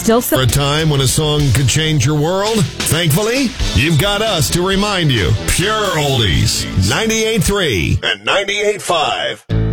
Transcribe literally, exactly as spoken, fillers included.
still so. For a time when a song could change your world, thankfully, you've got us to remind you. Pure Oldies, ninety-eight point three and ninety-eight point five.